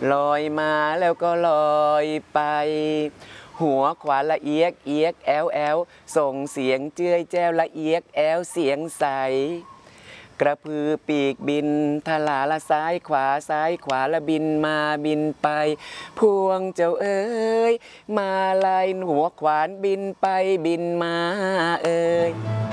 ลอยมาแล้วก็ลอยไปหัวขวาละเอียกเอียกแอวแอวส่งเสียงเจื้อยแจ้วละเอียกแอวเสียงใสกระพือปีกบินทลาละซ้ายขวาละบินมาบินไปพวงเจ้าเอ๋ยมาลายหัวขวานบินไปบินมาเอ๋ย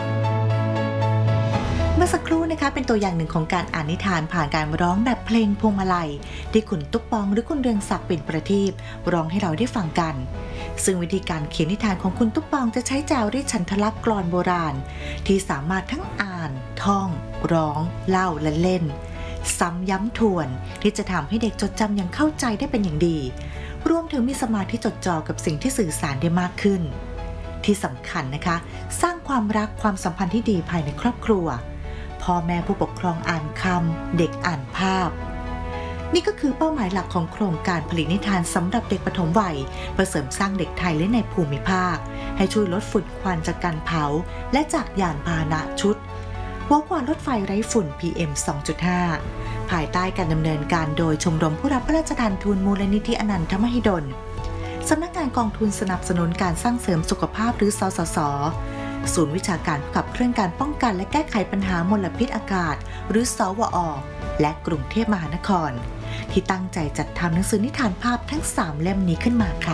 เมื่อสักครู่นะคะเป็นตัวอย่างหนึ่งของการอ่านนิทานผ่านการร้องแบบเพลงพวงมาลัยที่คุณตุ๊กปองหรือคุณเรืองศักดิ์ปิ่นประทีปร้องให้เราได้ฟังกันซึ่งวิธีการเขียนนิทานของคุณตุ๊กปองจะใช้จารีตฉันทลักษณ์กลอนโบราณที่สามารถทั้งอ่านท่องร้องเล่าและเล่นซ้ำย้ำทวนที่จะทำให้เด็กจดจำอย่างเข้าใจได้เป็นอย่างดีรวมถึงมีสมาธิจดจ่อกับสิ่งที่สื่อสารได้มากขึ้นที่สำคัญนะคะสร้างความรักความสัมพันธ์ที่ดีภายในครอบครัวพ่อแม่ผู้ปกครองอ่านคำเด็กอ่านภาพนี่ก็คือเป้าหมายหลักของโครงการผลิตนิทานสำหรับเด็กปฐมวัยเพื่อเสริมสร้างเด็กไทยและในภูมิภาคให้ช่วยลดฝุ่นควันจากการเผาและจากยานพาหนะชุดหัวขวานรถไฟไร้ฝุ่น PM 2.5 ภายใต้การดำเนินการโดยชมรมผู้รับพระราชทานทุนมูลนิธิอนันทมหิดลสำนักงานกองทุนสนับสนุนการสร้างเสริมสุขภาพหรือสสส.ศูนย์วิชาการขับเคลื่อนการป้องกันและแก้ไขปัญหามลพิษอากาศหรือสวอ.และกรุงเทพมหานครที่ตั้งใจจัดทำหนังสือนิทานภาพทั้ง3เล่มนี้ขึ้นมาค่ะ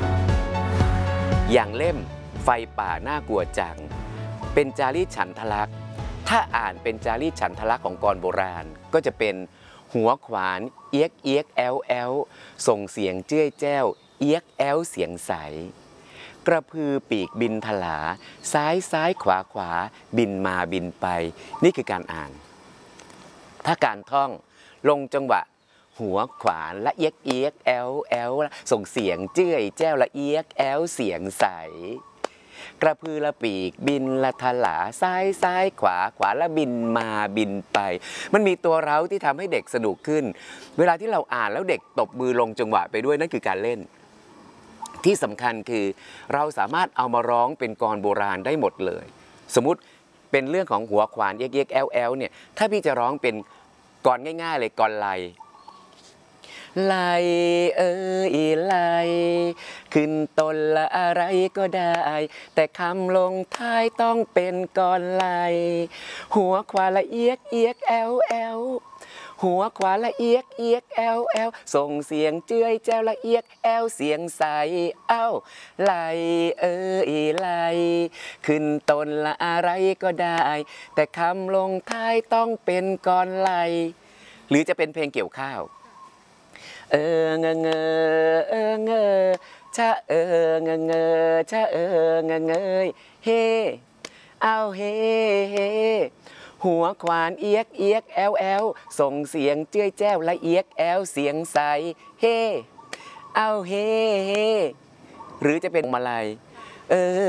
อย่างเล่มไฟป่าน่ากลัวจังเป็นจารีตฉันทลักษณ์ถ้าอ่านเป็นจารีตฉันทลักษณ์ของกรโบราณก็จะเป็นหัวขวานเอียกเอียกแอวแอวส่งเสียงเจ้ยแจ้วเอียกแอวเสียงใสกระพือปีกบินทลาซ้ายขวาบินมาบินไปนี่คือการอ่านถ้าการท่องลงจังหวะหัวขวานละเอียกเอียกแอวแอวส่งเสียงเจ้ยแจ้วละเอียกแอวเสียงใสกระพือละปีกบินละทลาซ้ายขวาละบินมาบินไปมันมีตัวเร้าที่ทำให้เด็กสนุกขึ้นเวลาที่เราอ่านแล้วเด็กตบมือลงจังหวะไปด้วยนั่นคือการเล่นที่สำคัญคือเราสามารถเอามาร้องเป็นกลอนโบราณได้หมดเลยสมมุติเป็นเรื่องของหัวขวานเอียกแอวแอวเนี่ยถ้าพี่จะร้องเป็นกลอนง่ายๆเลยกลอนไลไลเอ้ยไลขึ้นต้นละอะไรก็ได้แต่คำลงท้ายต้องเป็นกลอนไลหัวขวาละเอียกแอวแอวหัวขวาละเอียกแอวแอวส่งเสียงเจื้อยแจ้วละเอียกแอวเสียงใสเอ้าไลเอ้ยไลขึ้นต้นละอะไรก็ได้แต่คำลงท้ายต้องเป็นกลอนไลหรือจะเป็นเพลงเกี่ยวข้าวเงเงเงชะเงเงชะเงเงยเฮเอาเฮหัวขวานเอียกแอวแอวส่งเสียงเจ้ยแจ้วละเอียกแอวเสียงใสเฮเอาเฮหรือจะเป็นมาลัย